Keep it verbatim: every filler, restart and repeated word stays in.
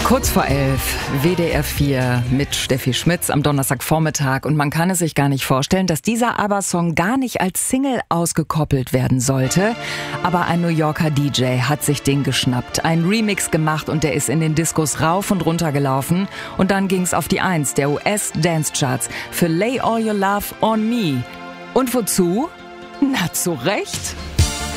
Kurz vor elf, W D R vier mit Steffi Schmitz am Donnerstagvormittag. Und man kann es sich gar nicht vorstellen, dass dieser ABBA-Song gar nicht als Single ausgekoppelt werden sollte. Aber ein New Yorker D J hat sich den geschnappt, einen Remix gemacht und der ist in den Diskos rauf und runter gelaufen. Und dann ging's auf die Eins der U S-Dance-Charts für Lay All Your Love on Me. Und wozu? Na, zu Recht.